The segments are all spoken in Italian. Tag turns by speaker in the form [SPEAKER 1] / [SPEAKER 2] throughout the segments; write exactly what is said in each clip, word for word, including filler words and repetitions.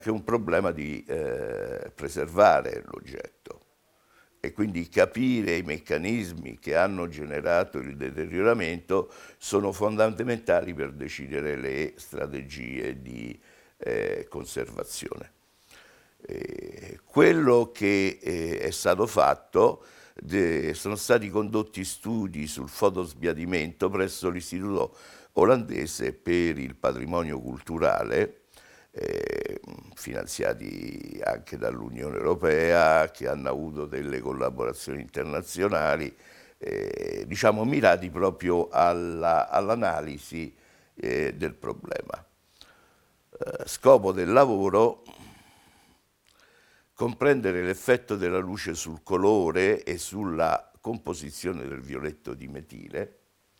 [SPEAKER 1] C'è un problema di eh, preservare l'oggetto e quindi capire i meccanismi che hanno generato il deterioramento sono fondamentali per decidere le strategie di eh, conservazione. Eh, quello che eh, è stato fatto, de, sono stati condotti studi sul fotosbiadimento presso l'Istituto olandese per il patrimonio culturale, eh, finanziati anche dall'Unione Europea, che hanno avuto delle collaborazioni internazionali, eh, diciamo mirati proprio alla, all'analisi eh, del problema. Eh, scopo del lavoro: comprendere l'effetto della luce sul colore e sulla composizione del violetto di metile,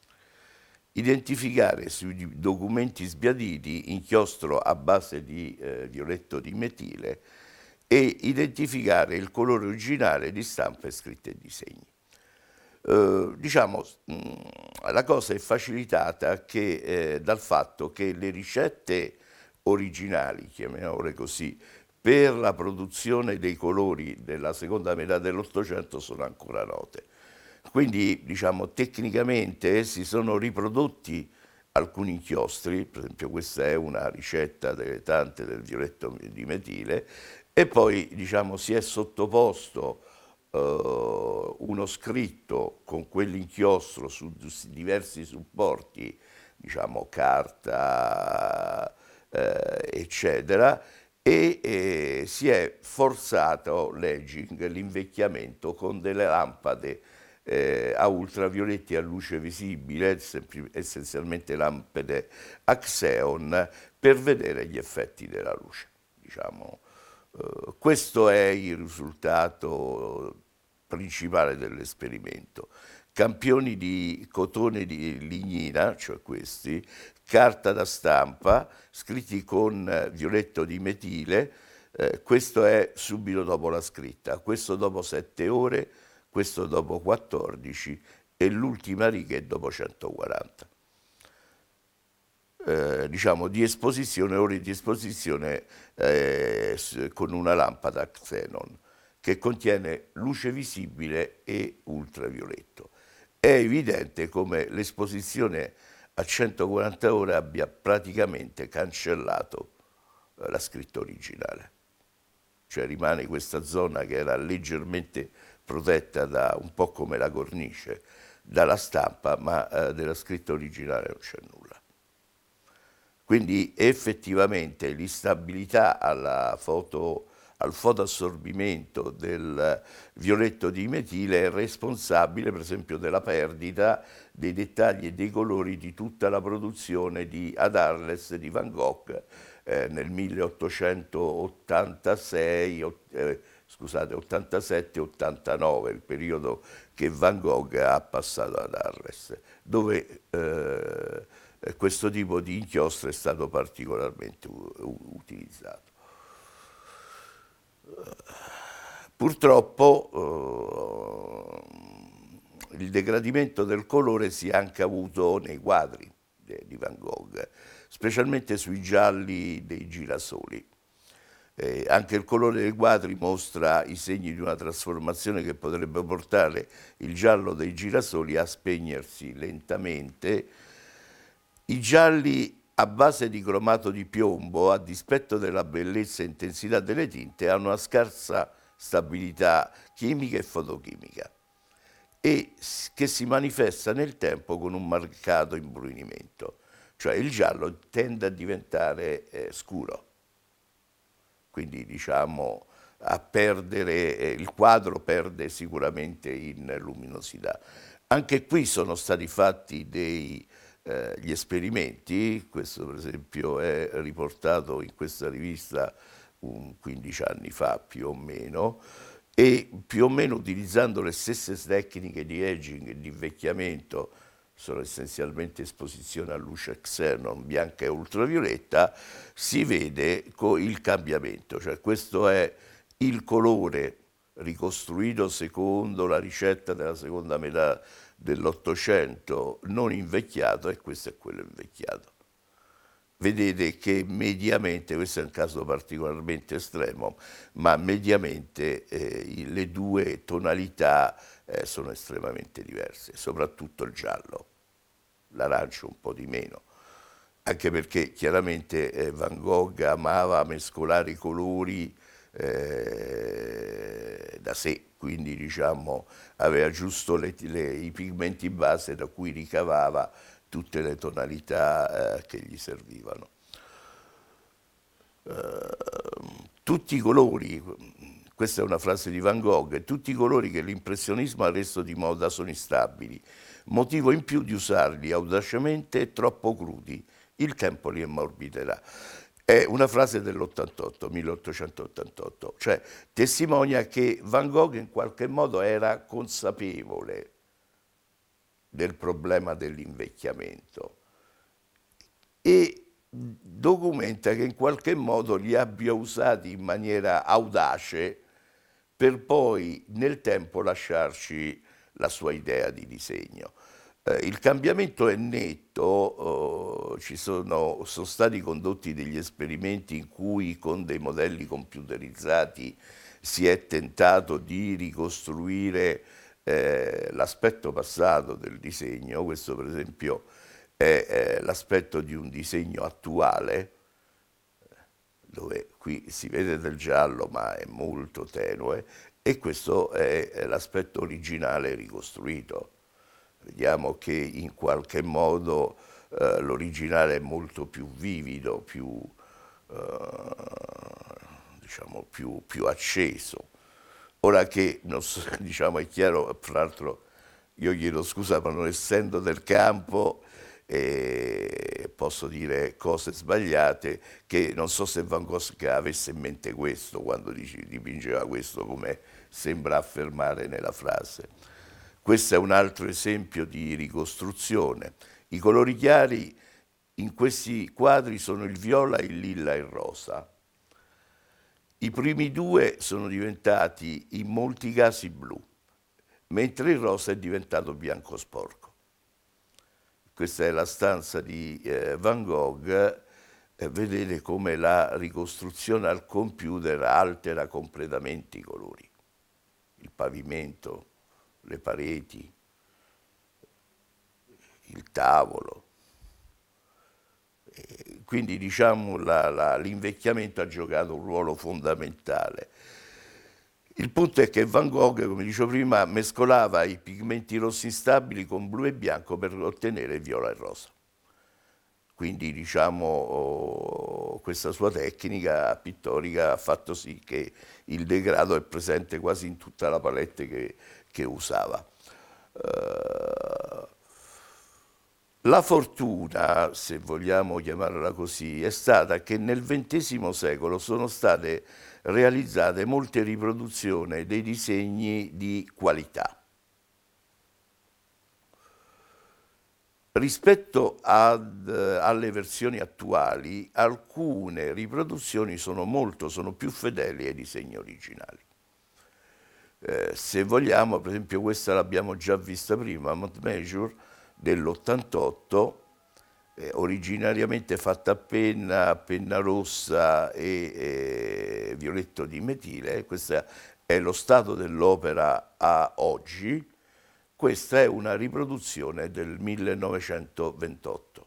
[SPEAKER 1] identificare sui documenti sbiaditi inchiostro a base di eh, violetto di metile e identificare il colore originale di stampe, scritte e disegni. Eh, diciamo, mh, la cosa è facilitata che, eh, dal fatto che le ricette originali, chiamiamole così, per la produzione dei colori della seconda metà dell'Ottocento sono ancora note. Quindi, diciamo, tecnicamente si sono riprodotti alcuni inchiostri, per esempio questa è una ricetta delle tante del violetto di metile, e poi, diciamo, si è sottoposto uh, uno scritto con quell'inchiostro su diversi supporti, diciamo carta, eh, eccetera, e eh, si è forzato l'aging, l'invecchiamento, con delle lampade eh, a ultravioletti a luce visibile, essenzialmente lampade a xenon, per vedere gli effetti della luce. Diciamo, eh, questo è il risultato principale dell'esperimento. Campioni di cotone di lignina, cioè questi, carta da stampa, scritti con violetto di metile, eh, questo è subito dopo la scritta, questo dopo sette ore, questo dopo quattordici e l'ultima riga è dopo centoquaranta. Eh, diciamo di esposizione, ore di esposizione eh, con una lampada a xenon che contiene luce visibile e ultravioletto. È evidente come l'esposizione a centoquaranta ore abbia praticamente cancellato la scritta originale. Cioè rimane questa zona che era leggermente protetta da, un po' come la cornice, dalla stampa, ma eh, della scritta originale non c'è nulla. Quindi effettivamente l'instabilità alla foto, al fotoassorbimento del violetto di metile è responsabile, per esempio, della perdita dei dettagli e dei colori di tutta la produzione di Ad Arles di Van Gogh eh, nel milleottocentottantasei, eh, scusate, ottantasette ottantanove, il periodo che Van Gogh ha passato ad Arles, dove eh, questo tipo di inchiostro è stato particolarmente utilizzato. Purtroppo eh, il degradimento del colore si è anche avuto nei quadri di Van Gogh, specialmente sui gialli dei girasoli. Eh, anche il colore dei quadri mostra i segni di una trasformazione che potrebbe portare il giallo dei girasoli a spegnersi lentamente. I gialli a base di cromato di piombo, a dispetto della bellezza e intensità delle tinte, hanno una scarsa stabilità chimica e fotochimica e che si manifesta nel tempo con un marcato imbrunimento, cioè il giallo tende a diventare eh, scuro, quindi diciamo a perdere, eh, il quadro perde sicuramente in luminosità. Anche qui sono stati fatti dei Eh, gli esperimenti, questo per esempio è riportato in questa rivista un quindici anni fa più o meno, e più o meno utilizzando le stesse tecniche di aging e di invecchiamento, sono essenzialmente esposizione a luce xenon bianca e ultravioletta, si vede il cambiamento, cioè questo è il colore ricostruito secondo la ricetta della seconda metà dell'Ottocento non invecchiato, e questo è quello invecchiato. vedete che mediamente, questo è un caso particolarmente estremo, ma mediamente eh, le due tonalità eh, sono estremamente diverse, soprattutto il giallo, l'arancio un po' di meno, anche perché chiaramente eh, Van Gogh amava mescolare i colori eh, da sé, quindi diciamo aveva giusto le, le, i pigmenti base da cui ricavava tutte le tonalità eh, che gli servivano. Uh, tutti i colori, questa è una frase di Van Gogh, tutti i colori che l'impressionismo ha reso di moda sono instabili, motivo in più di usarli audacemente troppo crudi, il tempo li ammorbidetà. È una frase dell'ottantotto, milleottocentottantotto, cioè testimonia che Van Gogh in qualche modo era consapevole del problema dell'invecchiamento e documenta che in qualche modo li abbia usati in maniera audace per poi nel tempo lasciarci la sua idea di disegno. Eh, il cambiamento è netto, oh, ci sono, sono stati condotti degli esperimenti in cui con dei modelli computerizzati si è tentato di ricostruire eh, l'aspetto passato del disegno. Questo per esempio è eh, l'aspetto di un disegno attuale, dove qui si vede del giallo ma è molto tenue, e questo è l'aspetto originale ricostruito. Vediamo che in qualche modo eh, l'originale è molto più vivido, più, eh, diciamo, più, più acceso. Ora che, non so, diciamo, è chiaro, fra l'altro io chiedo scusa ma non essendo del campo eh, posso dire cose sbagliate, che non so se Van Gogh avesse in mente questo quando dipingeva questo, come sembra affermare nella frase. Questo è un altro esempio di ricostruzione. I colori chiari in questi quadri sono il viola, il lilla e il rosa. I primi due sono diventati in molti casi blu, mentre il rosa è diventato bianco sporco. Questa è la stanza di eh, Van Gogh, eh, vedete come la ricostruzione al computer altera completamente i colori, il pavimento, le pareti, il tavolo. E quindi diciamo l'invecchiamento ha giocato un ruolo fondamentale. Il punto è che Van Gogh, come dicevo prima, mescolava i pigmenti rossi instabili con blu e bianco per ottenere viola e rosa. Quindi diciamo questa sua tecnica pittorica ha fatto sì che il degrado è presente quasi in tutta la palette che, che usava. Uh, la fortuna, se vogliamo chiamarla così, è stata che nel ventesimo secolo sono state realizzate molte riproduzioni dei disegni di qualità. Rispetto ad, alle versioni attuali, alcune riproduzioni sono molto, sono più fedeli ai disegni originali. Eh, se vogliamo, per esempio questa l'abbiamo già vista prima, Montmeasure dell'ottantotto, eh, originariamente fatta a penna, a penna rossa e, e violetto di metile. Questo è lo stato dell'opera a oggi. Questa è una riproduzione del millenovecentoventotto,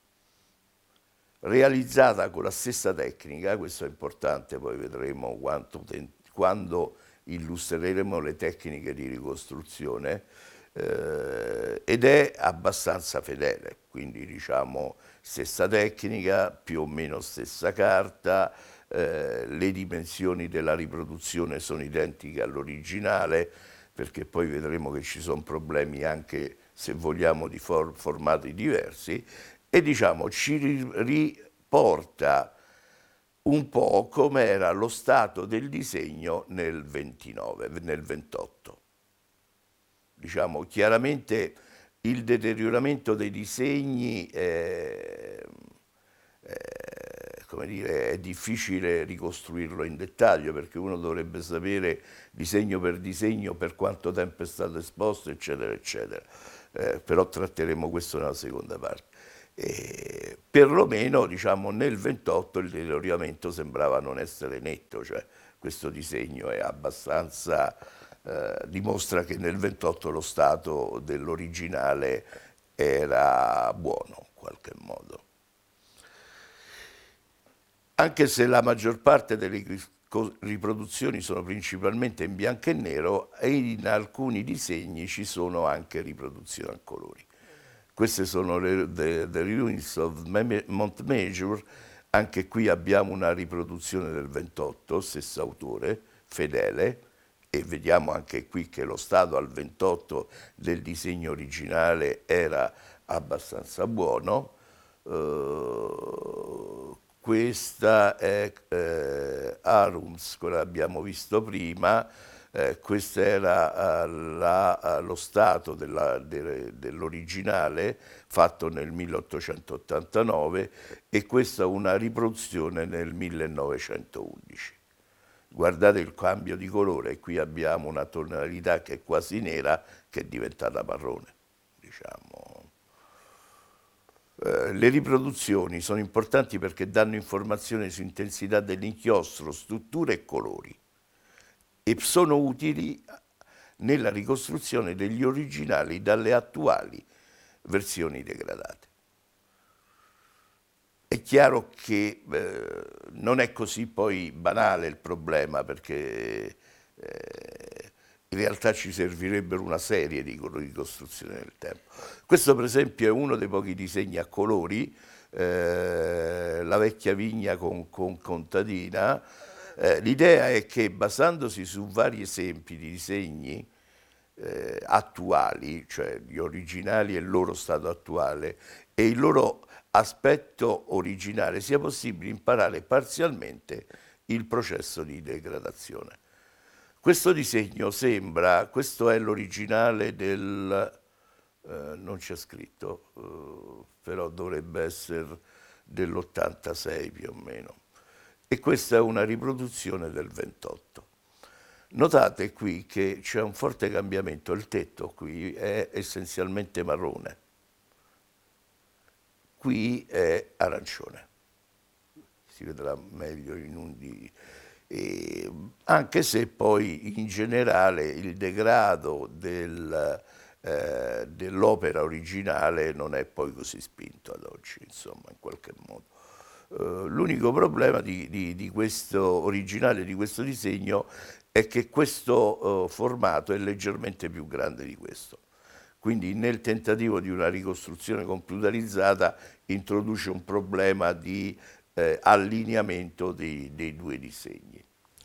[SPEAKER 1] realizzata con la stessa tecnica. Questo è importante, poi vedremo quanto, quando illustreremo le tecniche di ricostruzione, eh, ed è abbastanza fedele, quindi diciamo stessa tecnica, più o meno stessa carta, eh, le dimensioni della riproduzione sono identiche all'originale, perché poi vedremo che ci sono problemi anche, se vogliamo, di for formati diversi, e diciamo ci riporta un po' come era lo stato del disegno nel ventinove, nel ventotto. Diciamo chiaramente il deterioramento dei disegni eh, eh, come dire, è difficile ricostruirlo in dettaglio, perché uno dovrebbe sapere disegno per disegno per quanto tempo è stato esposto, eccetera, eccetera. Eh, però tratteremo questo nella seconda parte. E perlomeno, diciamo, nel ventotto il deterioramento sembrava non essere netto, cioè questo disegno è abbastanza, eh, dimostra che nel ventotto lo stato dell'originale era buono in qualche modo. Anche se la maggior parte delle riproduzioni sono principalmente in bianco e nero, e in alcuni disegni ci sono anche riproduzioni a colori. Queste sono le the, the Ruins of Montmajour. Anche qui abbiamo una riproduzione del ventotto, stesso autore, fedele, e vediamo anche qui che lo stato al ventotto del disegno originale era abbastanza buono. Uh, questa è eh, Arums, quella abbiamo visto prima. Eh, questo era uh, la, uh, lo stato de, dell'originale fatto nel milleottocentottantanove, e questa è una riproduzione nel millenovecentoundici. Guardate il cambio di colore, qui abbiamo una tonalità che è quasi nera, che è diventata marrone, diciamo. Eh, le riproduzioni sono importanti perché danno informazioni su intensità dell'inchiostro, strutture e colori, e sono utili nella ricostruzione degli originali dalle attuali versioni degradate. È chiaro che eh, non è così poi banale il problema, perché eh, in realtà ci servirebbero una serie di ricostruzioni nel tempo. Questo per esempio è uno dei pochi disegni a colori, eh, la vecchia vigna con, con contadina. Eh, l'idea è che, basandosi su vari esempi di disegni eh, attuali, cioè gli originali e il loro stato attuale e il loro aspetto originale, sia possibile imparare parzialmente il processo di degradazione. Questo disegno sembra, questo è l'originale del, eh, non c'è scritto, eh, però dovrebbe essere dell'ottantasei più o meno. E questa è una riproduzione del ventotto. Notate qui che c'è un forte cambiamento, il tetto qui è essenzialmente marrone, qui è arancione, si vedrà meglio in un di... E anche se poi in generale il degrado del, eh, dell'opera originale non è poi così spinto ad oggi, insomma, in qualche modo. Uh, l'unico problema di, di, di questo originale, di questo disegno, è che questo uh, formato è leggermente più grande di questo. Quindi nel tentativo di una ricostruzione computerizzata introduce un problema di eh, allineamento dei, dei due disegni.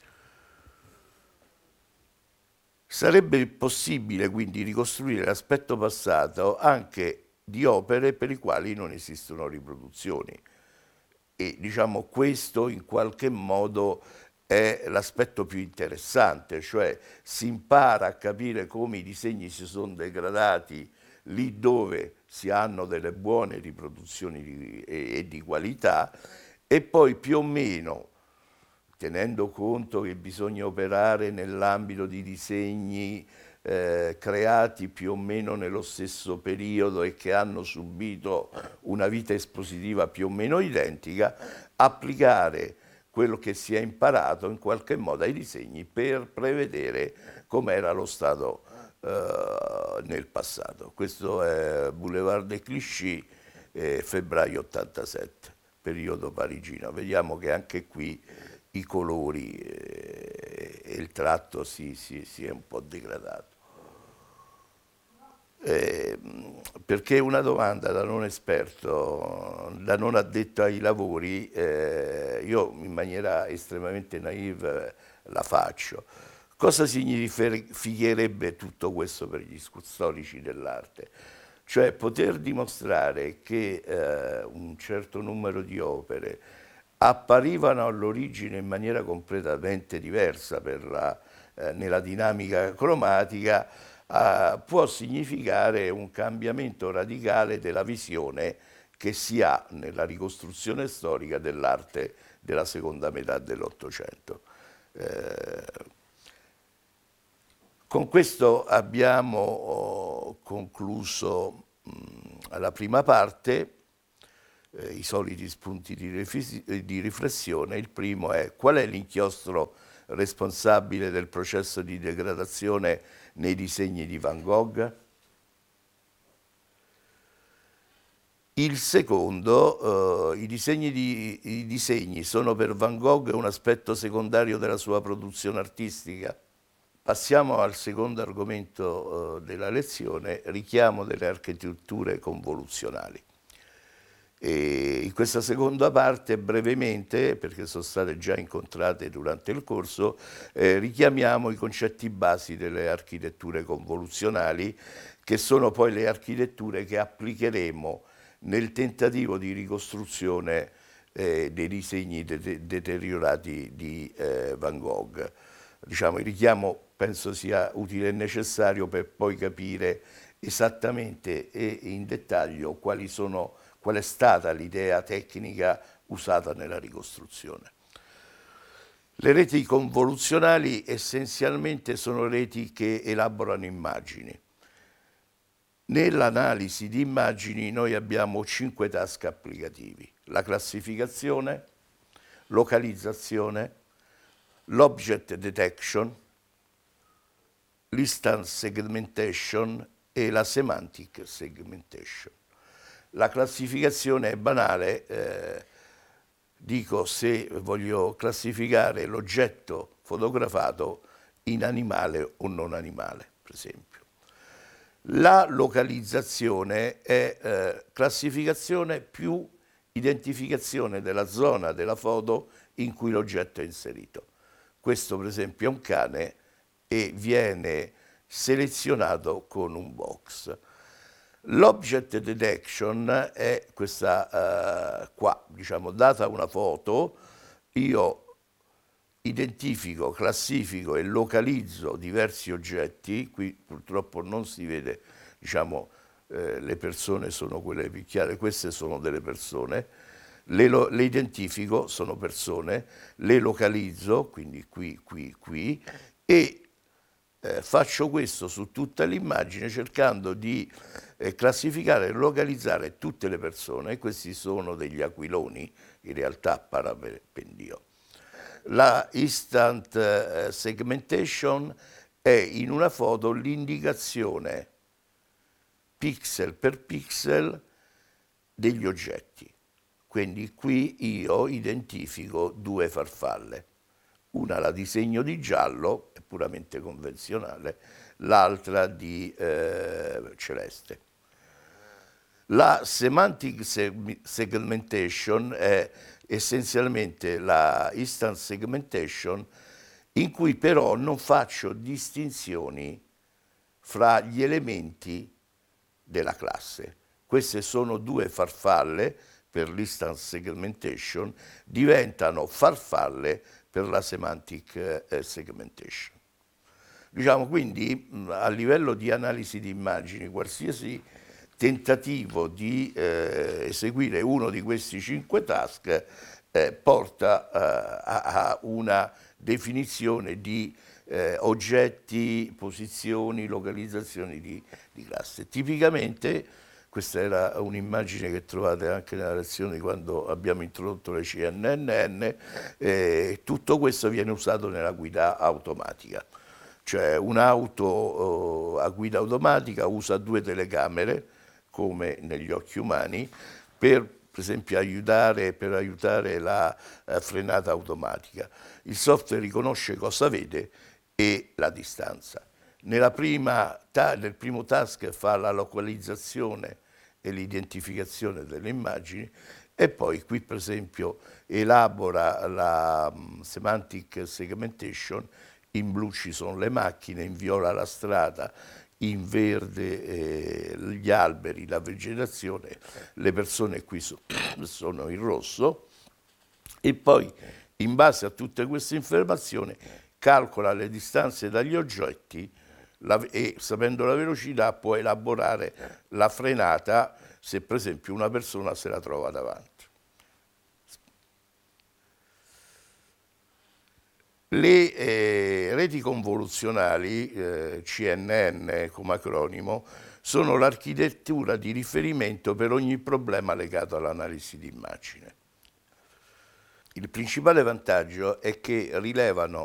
[SPEAKER 1] Sarebbe possibile quindi ricostruire l'aspetto passato anche di opere per le quali non esistono riproduzioni. E diciamo questo in qualche modo è l'aspetto più interessante, cioè si impara a capire come i disegni si sono degradati lì dove si hanno delle buone riproduzioni di, e, e di qualità, e poi più o meno, tenendo conto che bisogna operare nell'ambito di disegni eh, creati più o meno nello stesso periodo e che hanno subito una vita espositiva più o meno identica, applicare quello che si è imparato in qualche modo ai disegni per prevedere com'era lo stato eh, nel passato. Questo è Boulevard des Clichy, eh, febbraio ottantasette, periodo parigino. Vediamo che anche qui i colori eh, e il tratto si, si, si è un po' degradato. Eh, perché una domanda da non esperto, da non addetto ai lavori, eh, io in maniera estremamente naive la faccio. Cosa significherebbe tutto questo per gli storici dell'arte? Cioè poter dimostrare che eh, un certo numero di opere apparivano all'origine in maniera completamente diversa per la, eh, nella dinamica cromatica, Uh, può significare un cambiamento radicale della visione che si ha nella ricostruzione storica dell'arte della seconda metà dell'Ottocento. Eh, con questo abbiamo oh, concluso mh, la prima parte. eh, i soliti spunti di, di riflessione. Il primo è: qual è l'inchiostro responsabile del processo di degradazione nei disegni di Van Gogh? Il secondo, eh, i, disegni di, i disegni sono per Van Gogh un aspetto secondario della sua produzione artistica? Passiamo al secondo argomento eh, della lezione: richiamo delle architetture convoluzionali. E in questa seconda parte, brevemente, perché sono state già incontrate durante il corso, eh, richiamiamo i concetti basi delle architetture convoluzionali, che sono poi le architetture che applicheremo nel tentativo di ricostruzione eh, dei disegni de deteriorati di eh, Van Gogh. Diciamo, il richiamo penso sia utile e necessario per poi capire esattamente e in dettaglio quali sono, qual è stata l'idea tecnica usata nella ricostruzione. Le reti convoluzionali essenzialmente sono reti che elaborano immagini. Nell'analisi di immagini noi abbiamo cinque task applicativi: la classificazione, localizzazione, l'object detection, l'instance segmentation e la semantic segmentation. La classificazione è banale, eh, dico se voglio classificare l'oggetto fotografato in animale o non animale, per esempio. La localizzazione è eh, classificazione più identificazione della zona della foto in cui l'oggetto è inserito. Questo per esempio è un cane e viene selezionato con un box. L'object detection è questa uh, qua, diciamo, data una foto, io identifico, classifico e localizzo diversi oggetti. Qui purtroppo non si vede, diciamo, eh, le persone sono quelle più chiare, queste sono delle persone, le, lo, le identifico, sono persone, le localizzo, quindi qui, qui, qui, e eh, faccio questo su tutta l'immagine cercando di eh, classificare e localizzare tutte le persone. Questi sono degli aquiloni, in realtà parapendio. La instant segmentation è in una foto l'indicazione pixel per pixel degli oggetti. Quindi qui io identifico due farfalle. Una la disegno di giallo, è puramente convenzionale, l'altra di eh, celeste. La semantic segmentation è essenzialmente la instant segmentation in cui però non faccio distinzioni fra gli elementi della classe. Queste sono due farfalle per l'instant segmentation, diventano farfalle per la semantic eh, segmentation. Diciamo quindi a livello di analisi di immagini, qualsiasi tentativo di eh, eseguire uno di questi cinque task eh, porta eh, a, a una definizione di eh, oggetti, posizioni, localizzazioni di, di classe. Tipicamente, questa era un'immagine che trovate anche nella lezione quando abbiamo introdotto le C N N N, eh, tutto questo viene usato nella guida automatica. Cioè un'auto a guida automatica usa due telecamere, come negli occhi umani, per, per esempio aiutare, per aiutare la uh, frenata automatica. Il software riconosce cosa vede e la distanza. Nella prima nel primo task fa la localizzazione e l'identificazione delle immagini e poi qui per esempio elabora la um, semantic segmentation. In blu ci sono le macchine, in viola la strada, in verde eh, gli alberi, la vegetazione, le persone qui so, sono in rosso, e poi in base a tutte queste informazioni calcola le distanze dagli oggetti la, e sapendo la velocità può elaborare la frenata se per esempio una persona se la trova davanti. Le eh, reti convoluzionali, eh, C N N come acronimo, sono l'architettura di riferimento per ogni problema legato all'analisi di immagine. Il principale vantaggio è che rilevano